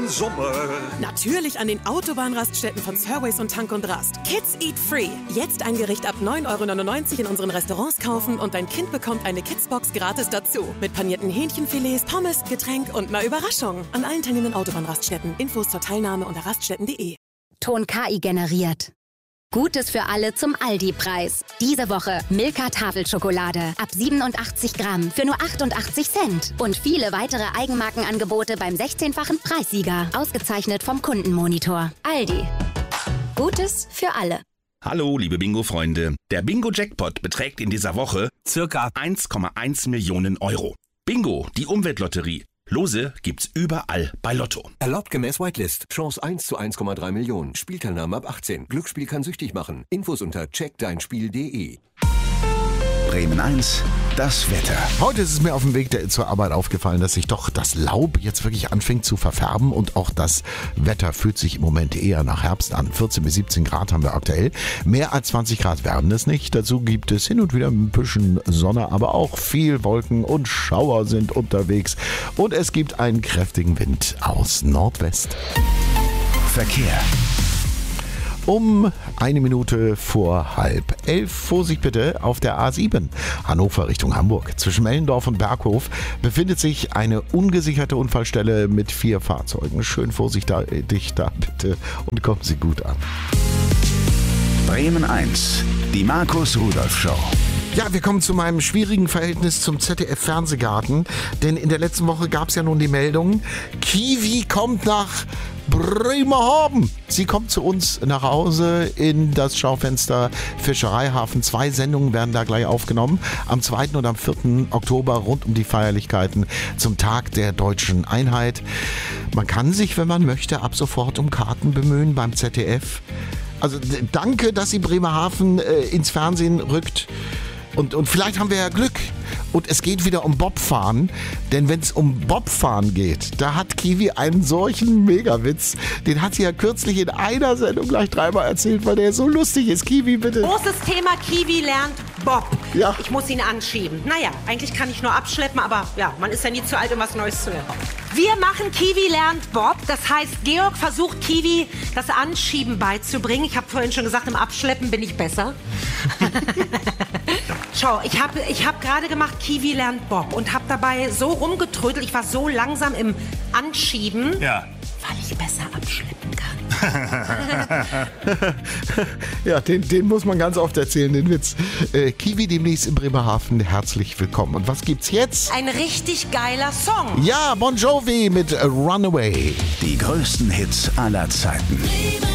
im Sommer. Natürlich an den Autobahnraststätten von Surways und Tank und Rast. Kids Eat Free. Jetzt ein Gericht ab 9,99 € in unseren Restaurants kaufen und dein Kind bekommt eine Kidsbox gratis dazu. Mit panierten Hähnchenfilets, Pommes, Getränk und einer Überraschung. An allen teilnehmenden Autobahnraststätten. Infos zur Teilnahme unter raststätten.de. Ton KI generiert. Gutes für alle zum Aldi-Preis. Diese Woche Milka Tafelschokolade ab 87 Gramm für nur 88 Cent. Und viele weitere Eigenmarkenangebote beim 16-fachen Preissieger. Ausgezeichnet vom Kundenmonitor. Aldi. Gutes für alle. Hallo, liebe Bingo-Freunde. Der Bingo-Jackpot beträgt in dieser Woche circa 1,1 Millionen Euro. Bingo, die Umweltlotterie. Lose gibt's überall bei Lotto. Erlaubt gemäß Whitelist. Chance 1 zu 1,3 Millionen. Spielteilnahme ab 18. Glücksspiel kann süchtig machen. Infos unter checkdeinspiel.de. Bremen 1, das Wetter. Heute ist es mir auf dem Weg zur Arbeit aufgefallen, dass sich doch das Laub jetzt wirklich anfängt zu verfärben und auch das Wetter fühlt sich im Moment eher nach Herbst an. 14 bis 17 Grad haben wir aktuell. Mehr als 20 Grad werden es nicht. Dazu gibt es hin und wieder ein bisschen Sonne, aber auch viel Wolken und Schauer sind unterwegs. Und es gibt einen kräftigen Wind aus Nordwest. Verkehr. Um 1 Minute vor 10:30. Vorsicht bitte auf der A7 Hannover Richtung Hamburg. Zwischen Mellendorf und Berghof befindet sich eine ungesicherte Unfallstelle mit 4 Fahrzeugen. Schön vorsichtig da bitte und kommen Sie gut an. Bremen 1, die Markus-Rudolph-Show. Ja, wir kommen zu meinem schwierigen Verhältnis zum ZDF-Fernsehgarten, denn in der letzten Woche gab es ja nun die Meldung, Kiwi kommt nach Bremerhaven. Sie kommt zu uns nach Hause in das Schaufenster Fischereihafen. 2 Sendungen werden da gleich aufgenommen. Am 2. und am 4. Oktober rund um die Feierlichkeiten zum Tag der deutschen Einheit. Man kann sich, wenn man möchte, ab sofort um Karten bemühen beim ZDF. Also danke, dass sie Bremerhaven ins Fernsehen rückt. Und vielleicht haben wir ja Glück. Und es geht wieder um Bobfahren. Denn wenn es um Bobfahren geht, da hat Kiwi einen solchen Megawitz. Den hat sie ja kürzlich in einer Sendung gleich 3-mal erzählt, weil der so lustig ist. Kiwi, bitte. Großes Thema, Kiwi lernt Bob. Ja. Ich muss ihn anschieben. Naja, eigentlich kann ich nur abschleppen, aber ja, man ist ja nie zu alt, um was Neues zu lernen. Wir machen Kiwi lernt Bob. Das heißt, Georg versucht Kiwi das Anschieben beizubringen. Ich habe vorhin schon gesagt, im Abschleppen bin ich besser. Schau, ich hab gerade gemacht, Kiwi lernt Bob und habe dabei so rumgetrödelt. Ich war so langsam im Anschieben, Ja. weil ich besser abschleppen kann. Ja, den muss man ganz oft erzählen, den Witz. Kiwi demnächst in Bremerhaven, herzlich willkommen. Und was gibt's jetzt? Ein richtig geiler Song. Ja, Bon Jovi mit Runaway. Die größten Hits aller Zeiten.